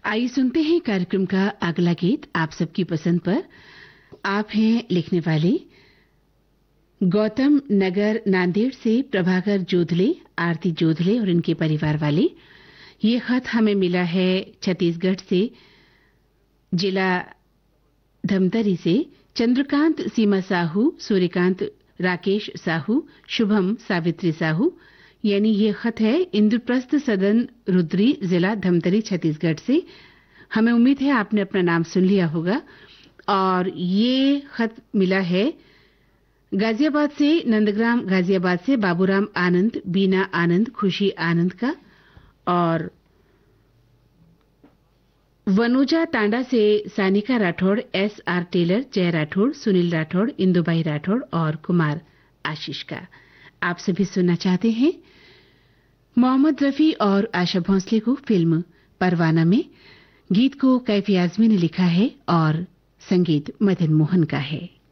आइए सुनते हैं कार्यक्रम का अगला गीत आप सबकी पसंद पर। आप हैं लिखने वाले गौतम नगर नांदेड़ से प्रभाकर जोधले, आरती जोधले और इनके परिवार वाले। ये खत हमें मिला है छत्तीसगढ़ से, जिला धमतरी से। चंद्रकांत सीमा साहू, सूर्यकांत राकेश साहू, शुभम सावित्री साहू, यानी ये खत है इंद्रप्रस्थ सदन रुद्री, जिला धमतरी, छत्तीसगढ़ से। हमें उम्मीद है आपने अपना नाम सुन लिया होगा। और ये खत मिला है गाजियाबाद से, नंदग्राम गाजियाबाद से बाबूराम आनंद, बीना आनंद, खुशी आनंद का। और वनोजा तांडा से सानिका राठौड़, एस.आर. टेलर, जय राठौड़, सुनील राठौड़, इंदुबाई राठौड़ और कुमार आशीष का। आप सभी सुनना चाहते हैं मोहम्मद रफी और आशा भोंसले को फिल्म परवाना में। गीत को कैफी आजमी ने लिखा है और संगीत मदन मोहन का है।